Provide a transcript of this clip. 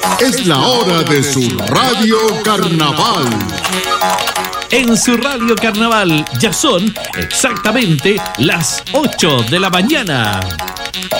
Es la hora de su Radio Carnaval. En su Radio Carnaval ya son exactamente las 8 de la mañana.